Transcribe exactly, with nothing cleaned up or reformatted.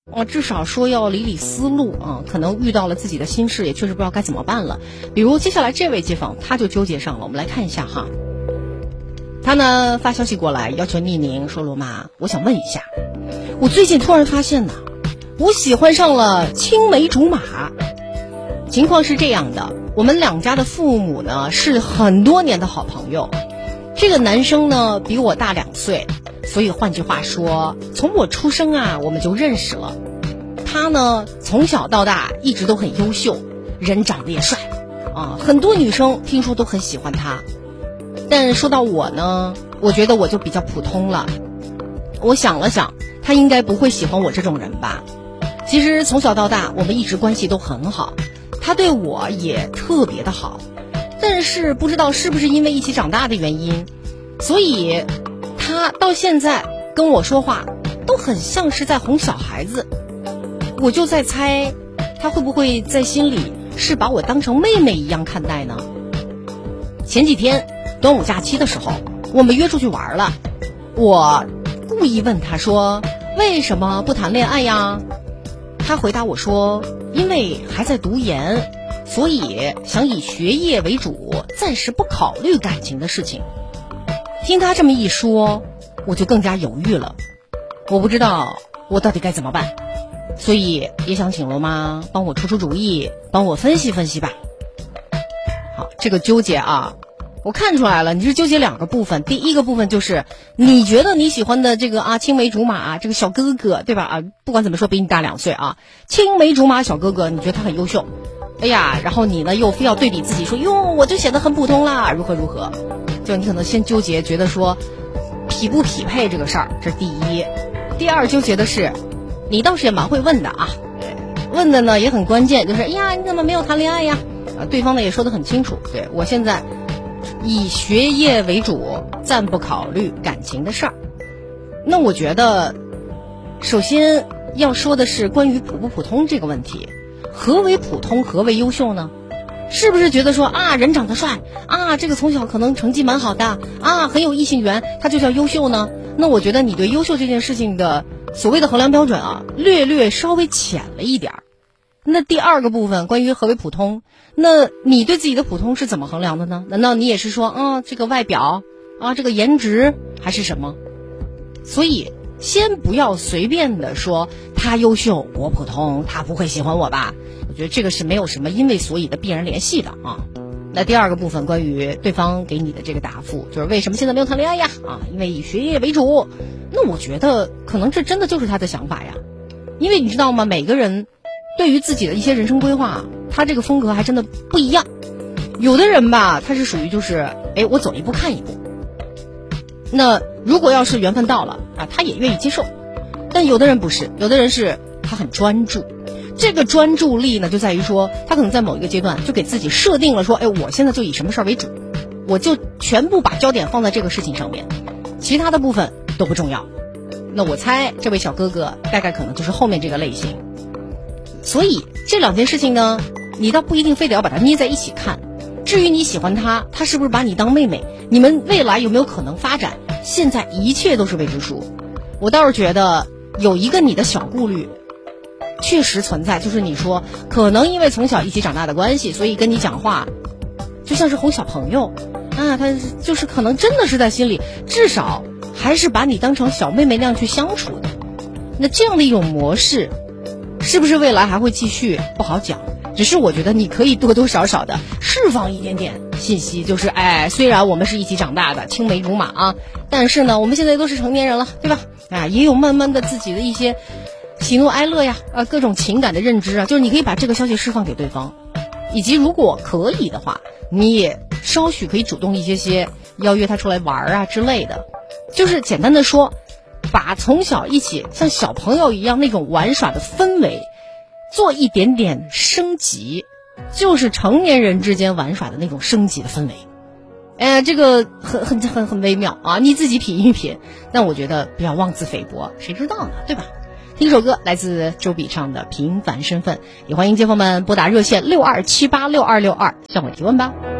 啊，至少说要理理思路啊，可能遇到了自己的心事，也确实不知道该怎么办了。比如接下来这位街坊，他就纠结上了。我们来看一下哈，他呢发消息过来，要求匿名，说罗妈，我想问一下，我最近突然发现呢，我喜欢上了青梅竹马。情况是这样的，我们两家的父母呢是很多年的好朋友，这个男生呢比我大两岁。所以换句话说，从我出生啊我们就认识了。他呢从小到大一直都很优秀，人长得也帅啊，很多女生听说都很喜欢他。但说到我呢，我觉得我就比较普通了。我想了想，他应该不会喜欢我这种人吧。其实从小到大我们一直关系都很好，他对我也特别的好，但是不知道是不是因为一起长大的原因，所以他到现在跟我说话都很像是在哄小孩子。我就在猜，他会不会在心里是把我当成妹妹一样看待呢？前几天端午假期的时候，我们约出去玩了。我故意问他说，为什么不谈恋爱呀？他回答我说，因为还在读研，所以想以学业为主，暂时不考虑感情的事情。听他这么一说，我就更加犹豫了。我不知道我到底该怎么办，所以也想请罗妈帮我出出主意，帮我分析分析吧。好，这个纠结啊，我看出来了，你是纠结两个部分。第一个部分就是你觉得你喜欢的这个啊青梅竹马啊这个小哥哥，对吧？啊，不管怎么说比你大两岁啊，青梅竹马小哥哥，你觉得他很优秀。哎呀，然后你呢又非要对比自己说，哟，我就显得很普通啦，如何如何。就你可能先纠结，觉得说匹不匹配这个事儿，这是第一。第二，纠结的是你倒是也蛮会问的啊，问的呢也很关键，就是哎呀你怎么没有谈恋爱呀？啊，对方呢也说得很清楚，对，我现在以学业为主，暂不考虑感情的事儿。那我觉得首先要说的是关于普不普通这个问题。何为普通，何为优秀呢？是不是觉得说啊人长得帅啊，这个从小可能成绩蛮好的啊，很有异性缘，他就叫优秀呢？那我觉得你对优秀这件事情的所谓的衡量标准啊，略略稍微浅了一点儿。那第二个部分关于何为普通，那你对自己的普通是怎么衡量的呢？难道你也是说啊这个外表啊这个颜值还是什么？所以先不要随便的说他优秀我普通，他不会喜欢我吧。我觉得这个是没有什么因为所以的必然联系的啊。那第二个部分关于对方给你的这个答复，就是为什么现在没有谈恋爱呀？啊，因为以学业为主。那我觉得可能这真的就是他的想法呀。因为你知道吗，每个人对于自己的一些人生规划，他这个风格还真的不一样。有的人吧，他是属于就是哎我走一步看一步，那如果要是缘分到了啊，他也愿意接受。但有的人不是，有的人是他很专注。这个专注力呢，就在于说他可能在某一个阶段就给自己设定了说，哎，我现在就以什么事儿为主，我就全部把焦点放在这个事情上面，其他的部分都不重要。那我猜这位小哥哥大概可能就是后面这个类型。所以这两件事情呢，你倒不一定非得要把它捏在一起看。至于你喜欢他，他是不是把你当妹妹，你们未来有没有可能发展，现在一切都是未知数。我倒是觉得有一个你的小顾虑确实存在，就是你说可能因为从小一起长大的关系，所以跟你讲话就像是哄小朋友啊，他就是可能真的是在心里至少还是把你当成小妹妹那样去相处的。那这样的一种模式是不是未来还会继续不好讲，只是我觉得你可以多多少少的释放一点点信息，就是哎，虽然我们是一起长大的青梅竹马啊，但是呢我们现在都是成年人了，对吧？啊，也有慢慢的自己的一些喜怒哀乐呀，啊，各种情感的认知啊，就是你可以把这个消息释放给对方，以及如果可以的话，你也稍许可以主动一些些邀约他出来玩啊之类的。就是简单的说，把从小一起像小朋友一样那种玩耍的氛围做一点点升级，就是成年人之间玩耍的那种升级的氛围。哎，这个很很很很微妙啊，你自己品一品。但我觉得不要妄自菲薄，谁知道呢，对吧？听首歌来自周笔畅的《平凡身份》，也欢迎街坊们拨打热线六二七八六二六二向我提问吧。